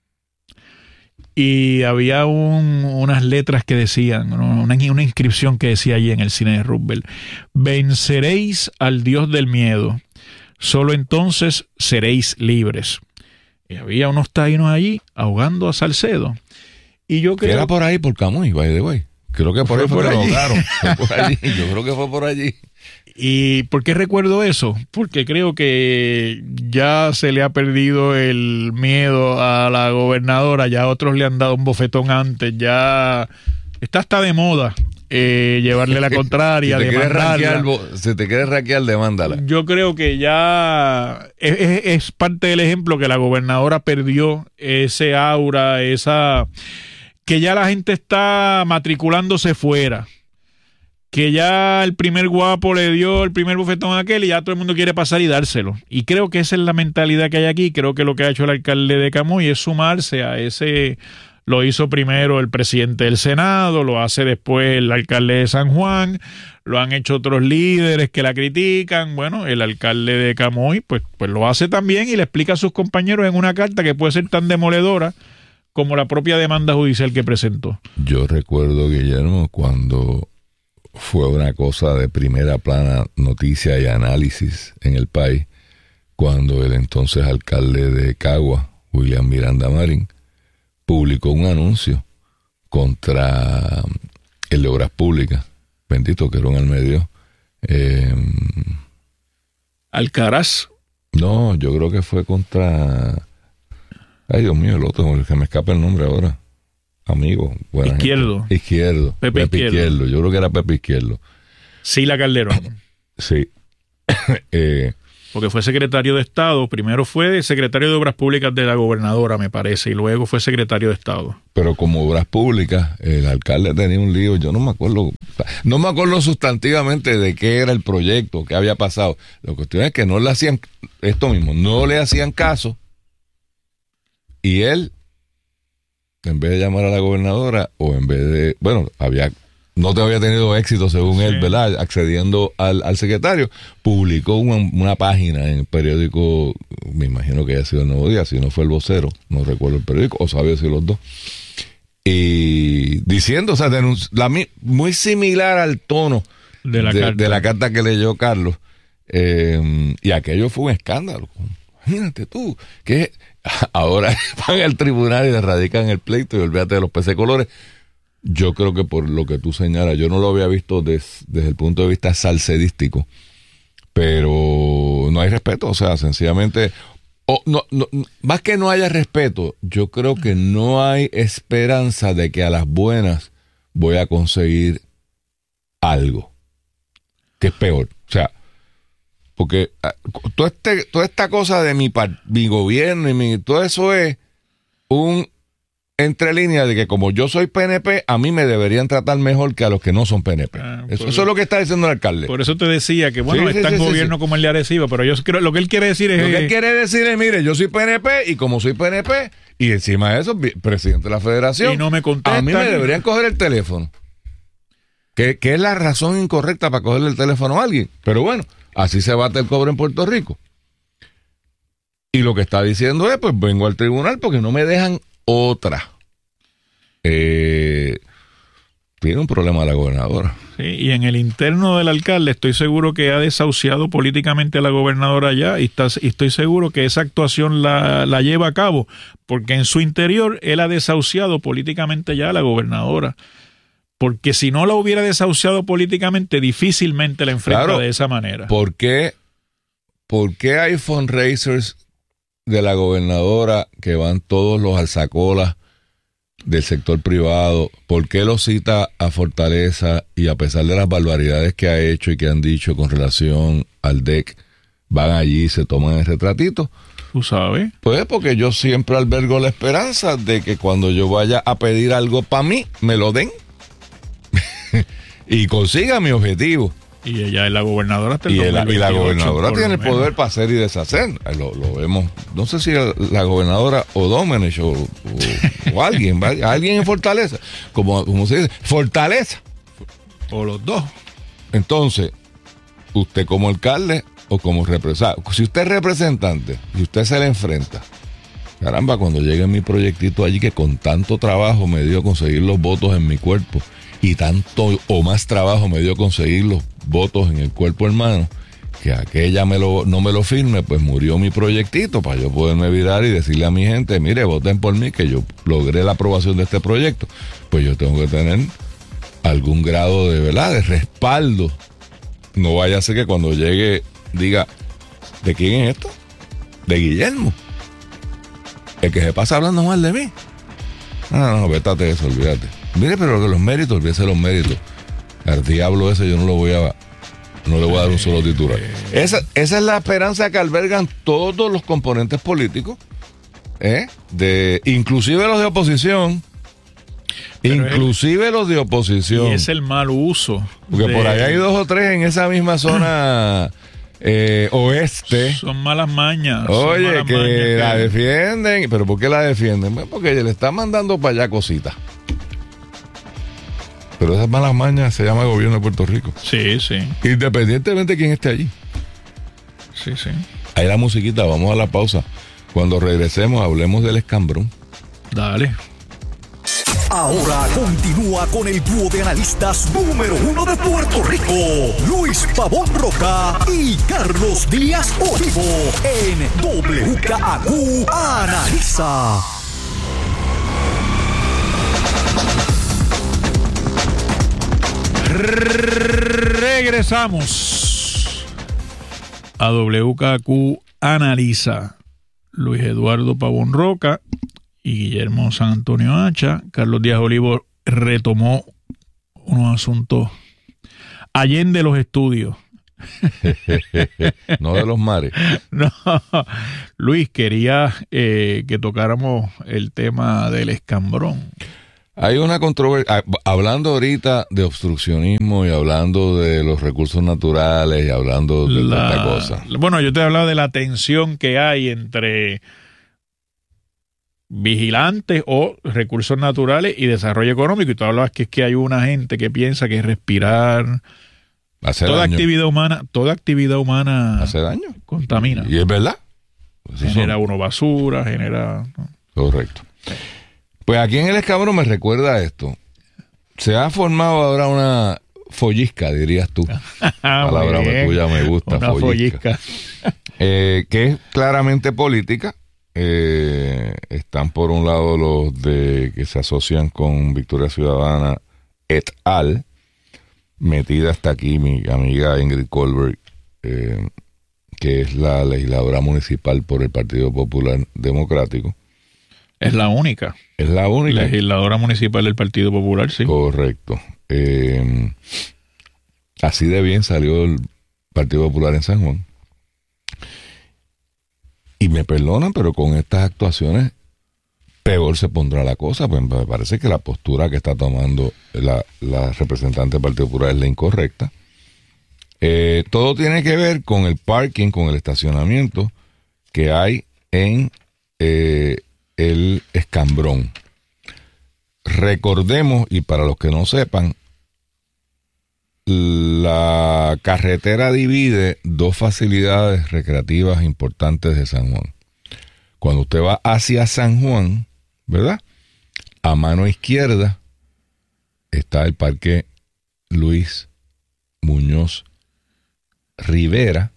Y había unas letras que decían, una inscripción que decía allí en el cine de Roosevelt: venceréis al Dios del miedo, solo entonces seréis libres. Y había unos taínos allí ahogando a Salcedo. Y yo creo... Era por ahí, por Camuy, by the way. Creo que por ahí fue allí. Yo creo que fue por allí. ¿Y por qué recuerdo eso? Porque creo que ya se le ha perdido el miedo a la gobernadora, ya otros le han dado un bofetón antes, ya está hasta de moda llevarle la contraria, demandarla. Si te quieres rankear, demándala. Yo creo que ya es parte del ejemplo que la gobernadora perdió ese aura, que ya la gente está matriculándose fuera. Que ya el primer guapo le dio el primer bofetón a aquel y ya todo el mundo quiere pasar y dárselo. Y creo que esa es la mentalidad que hay aquí. Creo que lo que ha hecho el alcalde de Camuy es sumarse a ese... Lo hizo primero el presidente del Senado, lo hace después el alcalde de San Juan, lo han hecho otros líderes que la critican. Bueno, el alcalde de Camuy pues lo hace también y le explica a sus compañeros en una carta que puede ser tan demoledora como la propia demanda judicial que presentó. Yo recuerdo, Guillermo, cuando fue una cosa de primera plana, noticia y análisis en el país, cuando el entonces alcalde de Cagua, William Miranda Marín, publicó un anuncio contra el de Obras Públicas, bendito que era un medio. Alcaraz. No, yo creo que fue contra... Ay, Dios mío, el otro, el que me escapa el nombre ahora. Amigo. Izquierdo. Izquierdo. Pepe Izquierdo. Yo creo que era Pepe Izquierdo. Sila Calderón. Sí. Porque fue secretario de Estado. Primero fue secretario de Obras Públicas de la gobernadora, me parece, y luego fue secretario de Estado. Pero como Obras Públicas, el alcalde tenía un lío. Yo no me acuerdo sustantivamente de qué era el proyecto, qué había pasado. La cuestión es que no le hacían esto mismo, no le hacían caso. Y él, en vez de llamar a la gobernadora, o en vez de, no te había tenido éxito según él, ¿verdad? Accediendo al secretario, publicó una página en el periódico, me imagino que haya sido el Nuevo Día, si no fue el Vocero, no recuerdo el periódico, o sabía si los dos, y diciendo, o sea, muy similar al tono de la carta que leyó Carlos, y aquello fue un escándalo. Imagínate tú, que ahora van al tribunal y le radican el pleito y olvídate de los peces colores. Yo creo que por lo que tú señalas, yo no lo había visto desde el punto de vista salsedístico, pero no hay respeto, o sea, sencillamente, más que no haya respeto, yo creo que no hay esperanza de que a las buenas voy a conseguir algo, que es peor, o sea, porque toda esta cosa de mi gobierno y todo eso es entre líneas de que como yo soy PNP, a mí me deberían tratar mejor que a los que no son PNP. Eso es lo que está diciendo el alcalde. Por eso te decía que, es tan gobierno como el de Arecibo, pero yo creo lo que él quiere decir es... Lo que él quiere decir es, mire, yo soy PNP y como soy PNP, y encima de eso, presidente de la federación, y no me contestan, a mí me deberían coger el teléfono. Que es la razón incorrecta para cogerle el teléfono a alguien. Pero bueno, así se bate el cobre en Puerto Rico. Y lo que está diciendo es, pues vengo al tribunal porque no me dejan otra. Tiene un problema la gobernadora. Sí, y en el interno del alcalde estoy seguro que ha desahuciado políticamente a la gobernadora ya, y estoy seguro que esa actuación la lleva a cabo, porque en su interior él ha desahuciado políticamente ya a la gobernadora. Porque si no la hubiera desahuciado políticamente, difícilmente la enfrenta de esa manera. ¿Por qué hay fundraisers de la gobernadora que van todos los alzacolas del sector privado? ¿Por qué lo cita a Fortaleza y a pesar de las barbaridades que ha hecho y que han dicho con relación al DEC, van allí y se toman el retratito? ¿Tú sabes? Pues porque yo siempre albergo la esperanza de que cuando yo vaya a pedir algo para mí, me lo den. Y consiga mi objetivo. Y ella es la gobernadora hasta el 2028, y la gobernadora tiene el poder para hacer y deshacer. Lo vemos. No sé si la gobernadora o Domenech o alguien en Fortaleza, como se dice, Fortaleza, o los dos. Entonces, usted como alcalde o como representante, si usted es representante y usted se le enfrenta, caramba, cuando llegue mi proyectito allí que con tanto trabajo me dio conseguir los votos en mi cuerpo y tanto o más trabajo me dio conseguir los votos en el cuerpo hermano, que aquella no me lo firme, pues murió mi proyectito para yo poderme virar y decirle a mi gente, mire, voten por mí, que yo logré la aprobación de este proyecto. Pues yo tengo que tener algún grado de, ¿verdad?, de respaldo. No vaya a ser que cuando llegue diga, ¿de quién es esto? De Guillermo, el que se pasa hablando mal de mí. No, vétate de eso, olvídate. Mire, pero los méritos, olvídese los méritos. Al diablo ese yo no le voy a dar un solo titular. Esa es la esperanza que albergan todos los componentes políticos, inclusive los de oposición. Los de oposición. Y es el mal uso. Porque por ahí hay 2 o 3 en esa misma zona oeste. Son malas mañas. Oye, que la defienden. ¿Pero por qué la defienden? Porque le están mandando para allá cositas. Pero esas malas mañas se llama gobierno de Puerto Rico. Sí. Independientemente de quién esté allí. Sí. Ahí la musiquita, vamos a la pausa. Cuando regresemos, hablemos del escambrón. Dale. Ahora continúa con el dúo de analistas número 1 de Puerto Rico, Luis Pavón Roca y Carlos Díaz Olivo, en WKAQ Analiza. Regresamos a WKQ Analiza. Luis Eduardo Pavón Roca y Guillermo San Antonio Hacha. Carlos Díaz Olivo retomó unos asuntos allende los estudios. No de los mares. No, Luis, quería que tocáramos el tema del escambrón. Hay una controversia, hablando ahorita de obstruccionismo y hablando de los recursos naturales y hablando de esta cosa. Bueno, yo te he hablado de la tensión que hay entre vigilantes o recursos naturales y desarrollo económico, y tú hablabas que es que hay una gente que piensa que respirar toda actividad humana hace daño, contamina, y es verdad, genera basura, genera... Correcto. Pues aquí en el escabrón me recuerda esto. Se ha formado ahora una follisca, dirías tú. Palabra tuya me gusta, una follisca. Que es claramente política. Están por un lado los de que se asocian con Victoria Ciudadana et al. Metida hasta aquí mi amiga Ingrid Colbert, que es la legisladora municipal por el Partido Popular Democrático. Es la única. Es la única. Legisladora municipal del Partido Popular, sí. Correcto. Así de bien salió el Partido Popular en San Juan. Y me perdonan, pero con estas actuaciones peor se pondrá la cosa. Pues me parece que la postura que está tomando la representante del Partido Popular es la incorrecta. Todo tiene que ver con el parking, con el estacionamiento que hay en el escambrón. Recordemos, y para los que no sepan, la carretera divide dos facilidades recreativas importantes de San Juan. Cuando usted va hacia San Juan, ¿verdad? A mano izquierda está el Parque Luis Muñoz Rivera,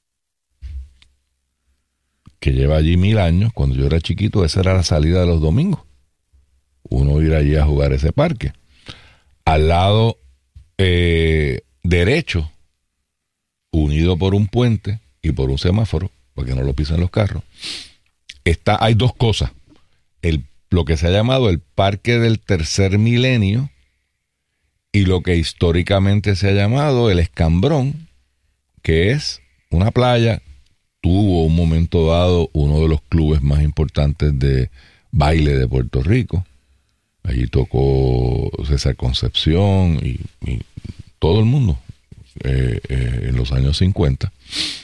que lleva allí 1000 años. Cuando yo era chiquito, esa era la salida de los domingos. Uno ir allí a jugar ese parque. Al lado derecho, unido por un puente y por un semáforo, para que no lo pisen los carros, hay dos cosas. Lo que se ha llamado el Parque del Tercer Milenio y lo que históricamente se ha llamado el Escambrón, que es una playa. Tuvo un momento dado uno de los clubes más importantes de baile de Puerto Rico. Allí tocó César Concepción y todo el mundo en los años 50.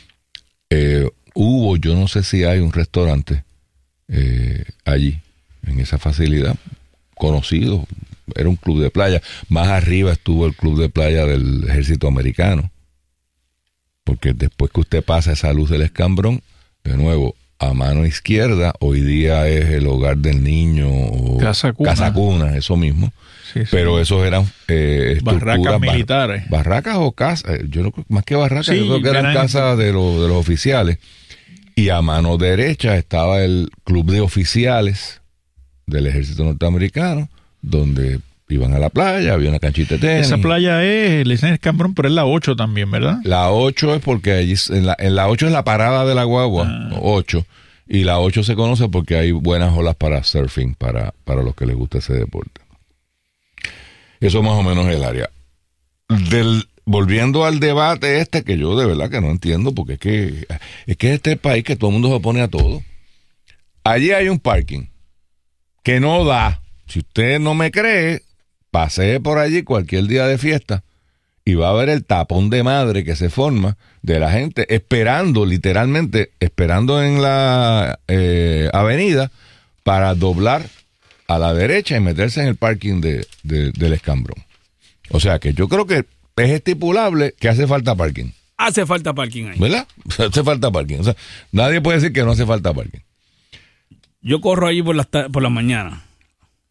Yo no sé si hay un restaurante allí, en esa facilidad, conocido. Era un club de playa. Más arriba estuvo el club de playa del Ejército Americano. Porque después que usted pasa esa luz del escambrón, de nuevo, a mano izquierda, hoy día es el hogar del niño o Casa Cuna, eso mismo. Sí, sí. Pero esos eran barracas militares. Barracas o casas, yo no creo, más que barracas, sí, yo creo que eran casas de los oficiales. Y a mano derecha estaba el club de oficiales del Ejército Norteamericano, donde iban a la playa, había una canchita de tenis. Esa playa le dicen Escambrón, pero es la 8 también, ¿verdad? La 8 es porque allí, en la 8 es la parada de la guagua, 8, y la 8 se conoce porque hay buenas olas para surfing, para los que les gusta ese deporte. Eso más o menos es el área. Volviendo al debate que yo de verdad que no entiendo, porque es que este es el país que todo el mundo se opone a todo. Allí hay un parking que no da. Si usted no me cree, pasee por allí cualquier día de fiesta y va a ver el tapón de madre que se forma de la gente literalmente esperando en la avenida para doblar a la derecha y meterse en el parking del Escambrón. O sea que yo creo que es estipulable que hace falta parking. Hace falta parking ahí. ¿Verdad? Hace falta parking. O sea, nadie puede decir que no hace falta parking. Yo corro allí por la mañana.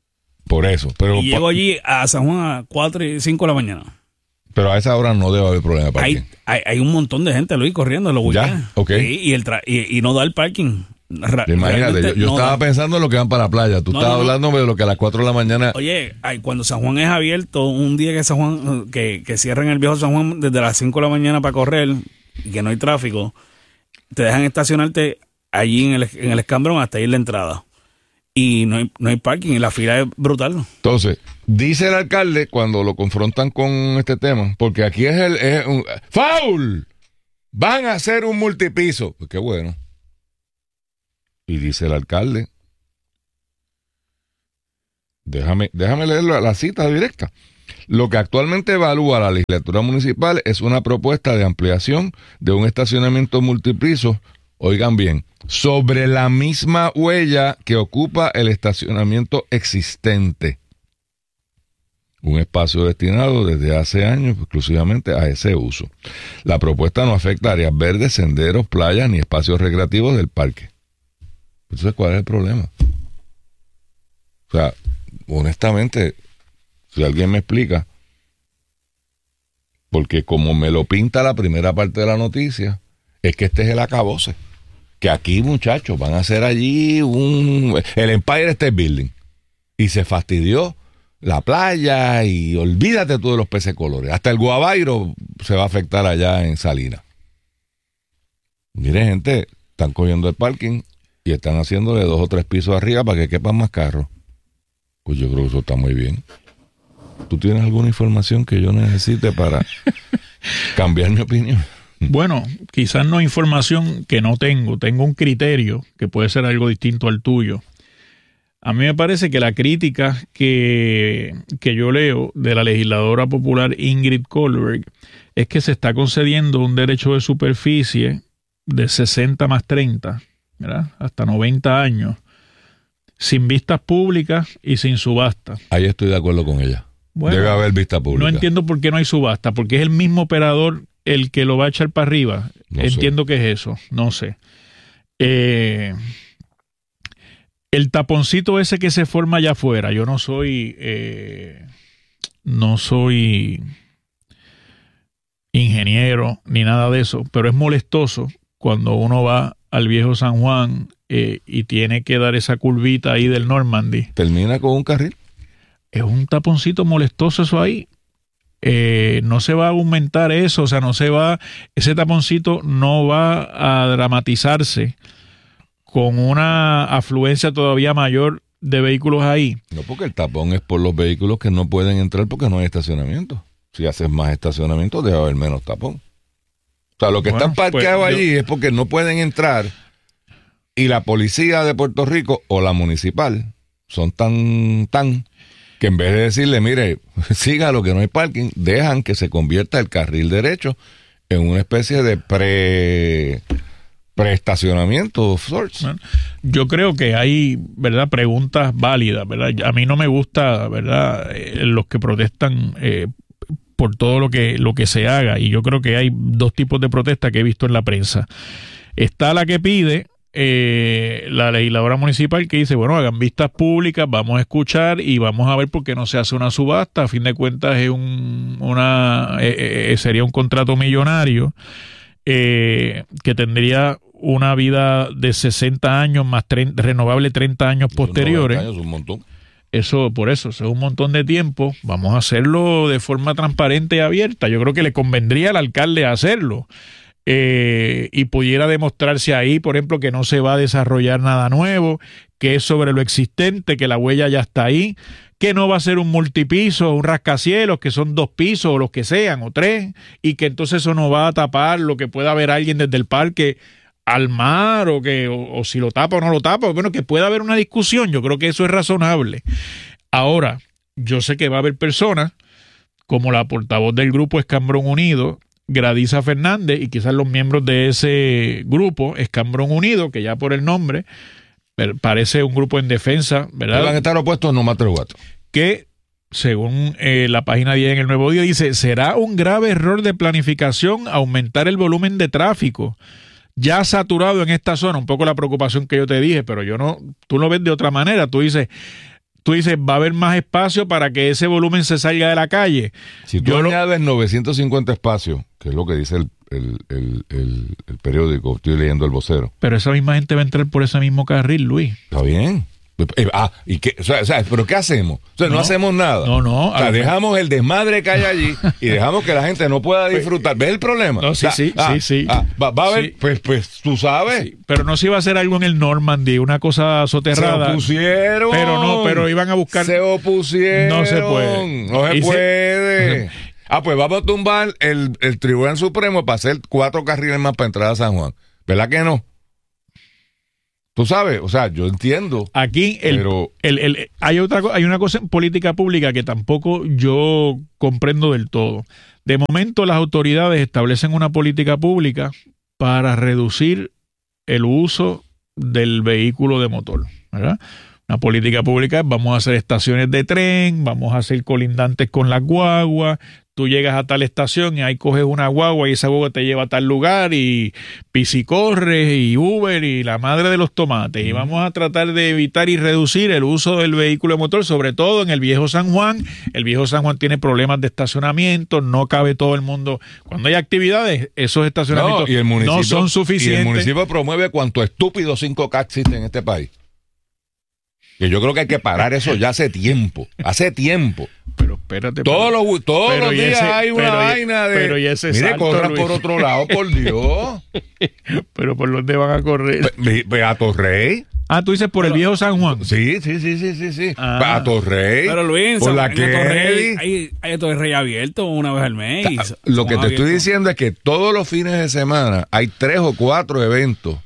Por eso. Pero, y llego allí a San Juan a 4 y 5 de la mañana. Pero a esa hora no debe haber problema de parking. Hay un montón de gente, Luis, corriendo. Ya, ok. Y no da el parking. Imagínate, yo estaba pensando en lo que van para la playa. Tú estabas hablando de lo que a las 4 de la mañana... Oye, cuando San Juan es abierto, un día que San Juan que cierran el viejo San Juan desde las 5 de la mañana para correr y que no hay tráfico, te dejan estacionarte allí en el escambrón hasta ir la entrada. Y no hay parking y la fila es brutal. Entonces, dice el alcalde cuando lo confrontan con este tema, porque aquí es un ¡foul! Van a hacer un multipiso. Pues qué bueno. Y dice el alcalde, déjame leer la cita directa. Lo que actualmente evalúa la legislatura municipal es una propuesta de ampliación de un estacionamiento multipiso, oigan bien, sobre la misma huella que ocupa el estacionamiento existente. Un espacio destinado desde hace años exclusivamente a ese uso. La propuesta no afecta áreas verdes, senderos, playas ni espacios recreativos del parque. Entonces, ¿cuál es el problema? O sea, honestamente, si alguien me explica, porque como me lo pinta la primera parte de la noticia, es que este es el acabose. Que aquí, muchachos, van a hacer allí el Empire State Building. Y se fastidió la playa y olvídate tú de los peces colores. Hasta el Guabairo se va a afectar allá en Salinas. Mire, gente, están cogiendo el parking y están haciéndole 2 o 3 pisos arriba para que quepan más carros. Pues yo creo que eso está muy bien. ¿Tú tienes alguna información que yo necesite para cambiar mi opinión? Bueno, quizás no información que no tengo. Tengo un criterio que puede ser algo distinto al tuyo. A mí me parece que la crítica que yo leo de la legisladora popular Ingrid Kohlberg es que se está concediendo un derecho de superficie de 60 más 30, ¿verdad? Hasta 90 años, sin vistas públicas y sin subasta. Ahí estoy de acuerdo con ella. Bueno, debe haber vista pública. No entiendo por qué no hay subasta, porque es el mismo operador el que lo va a echar para arriba. No entiendo sé qué es eso, no sé. El taponcito ese que se forma allá afuera, yo no soy ingeniero ni nada de eso, pero es molestoso cuando uno va al viejo San Juan y tiene que dar esa curvita ahí del Normandy. ¿Termina con un carril? Es un taponcito molestoso eso ahí. No se va a aumentar eso, o sea, ese taponcito no va a dramatizarse con una afluencia todavía mayor de vehículos ahí. No, porque el tapón es por los vehículos que no pueden entrar porque no hay estacionamiento. Si haces más estacionamiento, debe haber menos tapón. O sea, los que están parqueados allí es porque no pueden entrar y la policía de Puerto Rico o la municipal son tan que en vez de decirle, mire, sígalo que no hay parking, dejan que se convierta el carril derecho en una especie de preestacionamiento. Bueno, yo creo que hay, ¿verdad?, preguntas válidas, ¿verdad? A mí no me gusta, ¿verdad?, los que protestan por todo lo que se haga, y yo creo que hay 2 tipos de protesta que he visto en la prensa. Está la que pide la legisladora municipal, que dice, bueno, hagan vistas públicas, vamos a escuchar y vamos a ver por qué no se hace una subasta. A fin de cuentas es sería un contrato millonario que tendría una vida de 60 años más renovable 30 años posteriores. 90 años, un montón. Eso es un montón de tiempo. Vamos a hacerlo de forma transparente y abierta. Yo creo que le convendría al alcalde hacerlo. Y pudiera demostrarse ahí, por ejemplo, que no se va a desarrollar nada nuevo, que es sobre lo existente, que la huella ya está ahí, que no va a ser un multipiso, un rascacielos, que son 2 pisos o los que sean, o 3, y que entonces eso no va a tapar lo que pueda ver alguien desde el parque al mar, o si lo tapa o no lo tapa. Bueno, que pueda haber una discusión, yo creo que eso es razonable. Ahora, yo sé que va a haber personas, como la portavoz del grupo Escambrón Unido, Gradisa Fernández, y quizás los miembros de ese grupo, Escambrón Unido, que ya por el nombre parece un grupo en defensa, ¿verdad? Van a estar opuestos no matter what. Que, según la página 10 en El Nuevo Día, dice, será un grave error de planificación aumentar el volumen de tráfico ya saturado en esta zona. Un poco la preocupación que yo te dije, pero tú lo ves de otra manera. Tú dices, tú dices, va a haber más espacio para que ese volumen se salga de la calle. Si tú añades 950 espacios, que es lo que dice el periódico, estoy leyendo El Vocero. Pero esa misma gente va a entrar por ese mismo carril, Luis. Está bien. ¿Y qué? O sea, ¿pero qué hacemos? O sea, no hacemos nada. No. O sea, dejamos el desmadre que hay allí y dejamos que la gente no pueda disfrutar. ¿Ves el problema? No, sí. Va a haber, sí. pues tú sabes. Sí, pero no se iba a hacer algo en el Normandy, una cosa soterrada. Se opusieron. Pero iban a buscar. Se opusieron. No se puede. No se puede. Pues vamos a tumbar el Tribunal Supremo para hacer 4 carriles más para entrar a San Juan. ¿Verdad que no? Tú sabes, o sea, yo entiendo. Aquí pero hay una cosa en política pública que tampoco yo comprendo del todo. De momento las autoridades establecen una política pública para reducir el uso del vehículo de motor, ¿verdad? Una política pública es: vamos a hacer estaciones de tren, vamos a hacer colindantes con las guaguas. Tú llegas a tal estación y ahí coges una guagua y esa guagua te lleva a tal lugar, y Pisicorres y Uber y la madre de los tomates. Y vamos a tratar de evitar y reducir el uso del vehículo de motor, sobre todo en el Viejo San Juan. El Viejo San Juan tiene problemas de estacionamiento, no cabe todo el mundo. Cuando hay actividades, esos estacionamientos no son suficientes. Y el municipio promueve cuanto estúpido 5K existe en este país. Que yo creo que hay que parar eso ya hace tiempo. Pero espérate. Todos los días hay una vaina de... Pero y ese mire, salto, corran Luis, por otro lado, por Dios. Pero ¿por dónde van a correr? Ve a Torrey. Tú dices por el Viejo San Juan. Sí. A Torrey. Pero Luis, por la que hay Torrey abierto una vez al mes. Lo que te estoy diciendo es que todos los fines de semana hay 3 o 4 eventos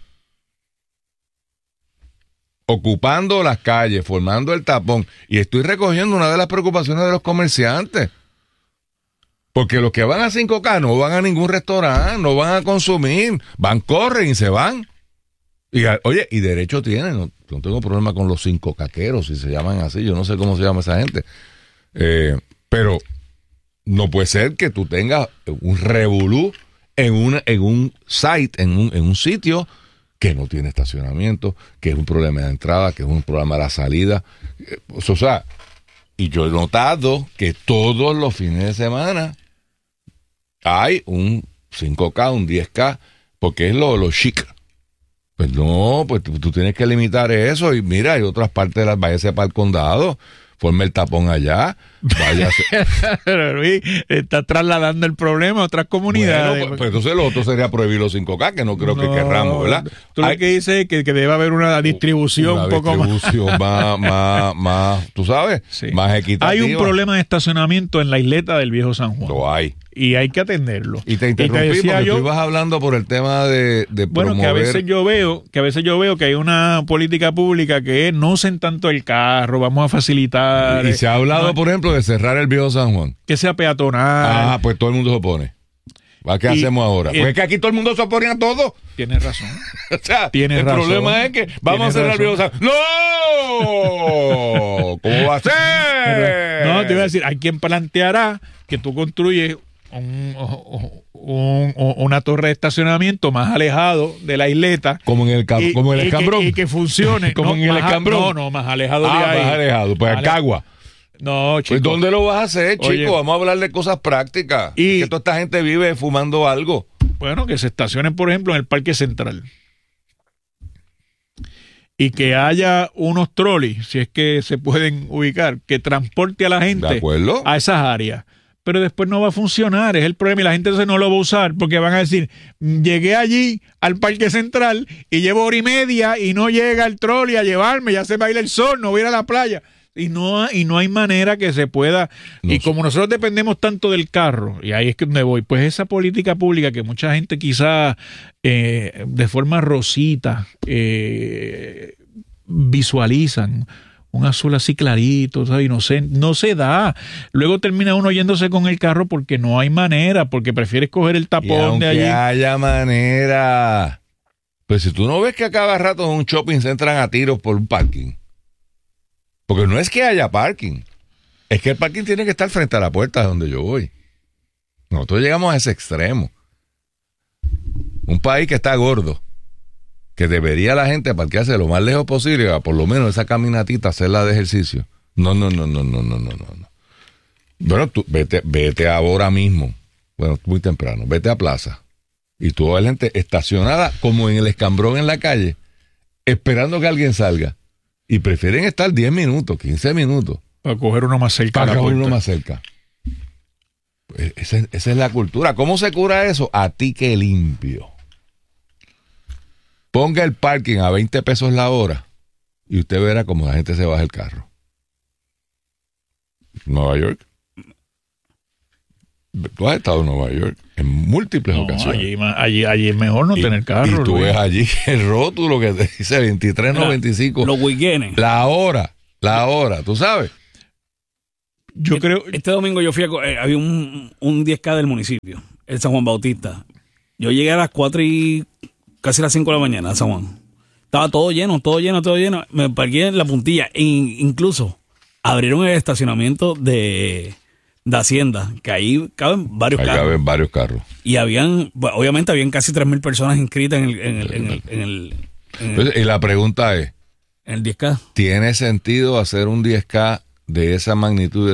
ocupando las calles, formando el tapón, y estoy recogiendo una de las preocupaciones de los comerciantes, porque los que van a 5K no van a ningún restaurante, no van a consumir, corren y se van. Y derecho tienen, no tengo problema con los 5Kaqueros, si se llaman así, yo no sé cómo se llama esa gente, pero no puede ser que tú tengas un revolú en un site, en un sitio que no tiene estacionamiento, que es un problema de entrada, que es un problema de la salida. O sea, y yo he notado que todos los fines de semana hay un 5K, un 10K, porque es lo chic. Pues no, pues tú tienes que limitar eso. Y mira, hay otras partes váyase para el condado, forme el tapón allá, váyase. Pero Luis, está trasladando el problema a otras comunidades. Bueno, pues entonces lo otro sería prohibir los 5K, que no creo que querramos, ¿verdad? Tú lo que dices es que debe haber una distribución un poco más, tú sabes, sí, más equitativa. Hay un problema de estacionamiento en la isleta del Viejo San Juan. Lo hay. Y hay que atenderlo. Y te interrumpí porque tú ibas hablando por el tema de bueno, promover... que a veces yo veo que hay una política pública que no usen tanto el carro, vamos a facilitar. Y se ha hablado, por ejemplo, de cerrar el Viejo San Juan. Que sea peatonal. Pues todo el mundo se opone. ¿Qué hacemos ahora? Porque es que aquí todo el mundo se opone a todo. Tienes razón. O sea, el problema es que vamos a cerrar el Viejo San Juan. ¡No! ¿Cómo va a ser? No, te iba a decir, hay quien planteará que tú construyes una torre de estacionamiento más alejado de la isleta, como en el Escambrón, y que funcione como en el Escambrón. No, más alejado de ahí. Más alejado, pues a Cagua. No, chico. Pues ¿dónde lo vas a hacer, chico? Vamos a hablar de cosas prácticas. Que toda esta gente vive fumando algo. Bueno, que se estacionen, por ejemplo, en el Parque Central. Y que haya unos trolis, si es que se pueden ubicar, que transporte a la gente a esas áreas. Pero después no va a funcionar, es el problema, y la gente entonces no lo va a usar, porque van a decir, llegué allí al Parque Central y llevo 1 hora y media y no llega el trolley a llevarme, ya se va a ir el sol, no voy a ir a la playa. Y no hay manera que se pueda. No, y como nosotros dependemos tanto del carro, y ahí es que donde voy, pues esa política pública que mucha gente quizá de forma rosita visualizan, un azul así clarito, ¿sabes? Inocente, no se da. Luego termina uno yéndose con el carro porque no hay manera, porque prefieres coger el tapón de allí. Haya manera. Pues si tú no ves que a cada rato en un shopping se entran a tiros por un parking. Porque no es que haya parking, es que el parking tiene que estar frente a la puerta de donde yo voy. Nosotros llegamos a ese extremo. Un país que está gordo, que debería la gente parquearse lo más lejos posible, por lo menos esa caminatita, hacerla de ejercicio. No. Bueno, tú vete ahora mismo. Bueno, muy temprano. Vete a plaza. Y tú ves gente estacionada como en el escambrón en la calle, esperando que alguien salga. Y prefieren estar 10 minutos, 15 minutos. Para coger uno más cerca. Para coger uno más cerca. Esa es la cultura. ¿Cómo se cura eso? A ti que limpio. Ponga el parking a 20 pesos la hora y usted verá cómo la gente se baja el carro. Nueva York. Tú has estado en Nueva York en múltuples ocasiones. Allí es mejor no tener carro. Y tú ves allí el rótulo que te dice 23.95. Los weekends. La hora, tú sabes. Yo creo. Este domingo yo fui había un 10K del municipio, el San Juan Bautista. Yo llegué a las 4 y casi las 5 de la mañana a San Juan. Estaba todo lleno. Me parqué en la puntilla. Incluso abrieron el estacionamiento de Hacienda, que ahí caben varios carros. Caben varios carros. Y obviamente habían casi 3,000 personas inscritas en Y la pregunta es, el 10K. ¿tiene sentido hacer un 10K de esa magnitud